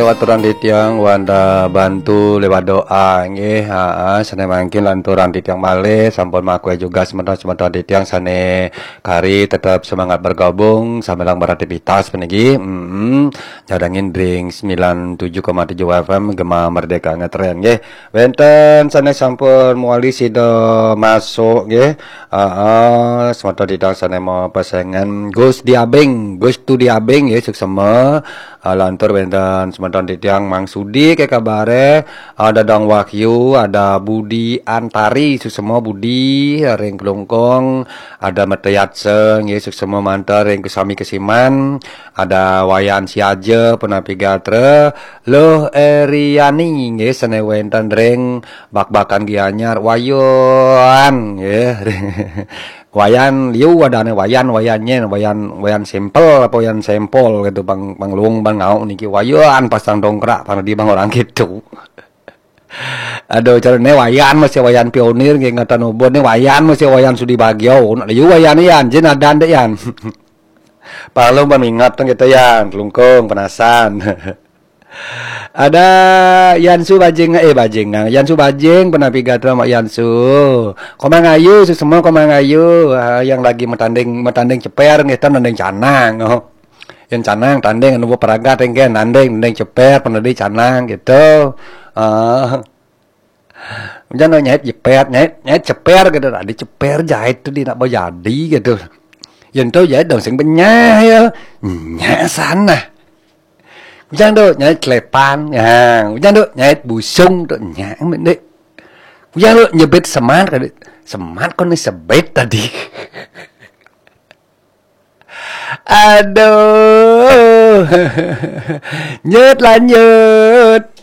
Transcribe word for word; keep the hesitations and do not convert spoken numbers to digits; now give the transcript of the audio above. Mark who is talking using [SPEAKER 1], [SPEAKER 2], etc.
[SPEAKER 1] lewat turang tiang wanda bantu lewat doa nggih heeh sane mangkin lan turang tiang malih sampun makue juga sementar-sementar tiang sane kari tetap semangat bergabung sambilang beraktivitas peniki heeh jadangin drink sembilan puluh tujuh koma tujuh F M Gema Merdeka ngetren nggih wenten sane sampun muali sida masuk nggih heeh sementar tiang sane mau pasangan Gus Diabeng Gus tu Diabeng nggih suksema lantur wenten sementar tiang Mang Sudi ke kabare ada Dang Wahyu ada Budi Antari susemo Budi ring kelungkong ada Meteyatse nggih susemo mantar ring kesami kesiman ada Wayan Siaje penapi gatre loh Eriani nggih sene wenten ring bak-bakan gianyar wayuan nggih wayan liu wadane wayan wayannya wayan wayan sampel apa wayan sampel gitu bang bang luung bang ngau niki wayan pasang dongkrak pada di bang orang gitu aduh carane wayan masih wayan pionir nggih ngatan ubon wayan masih wayan sudi bagio liu wayan yan jen adan dek yan palung pamingat gitu yan lungkung penasan ada Yansu Bajeng eh Bajeng Yansu Bajeng penapi gatra mak Yansu komang ayu semua komang ayu uh, yang lagi metanding metanding ceper ngeta nanding canang oh yang canang tanding anu peragat engke nanding nanding ceper penadi canang gitu uh, jangan nyait ceper nyait nyait ceper gitu ada ceper jahit tuh tidak mau jadi gitu yang tuh jahit dong sing benyah ya nya sana jangan tuh nyait klepan ya jangan tuh nyait busung tuh nyang mendek jangan tuh nyebet semat tadi semat kok nih sebet tadi aduh nyet lanjut